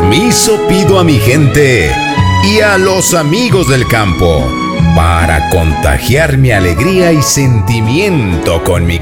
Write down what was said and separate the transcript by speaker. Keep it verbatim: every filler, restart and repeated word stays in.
Speaker 1: Permiso pido a mi gente y a los amigos del campo para contagiar mi alegría y sentimiento con mi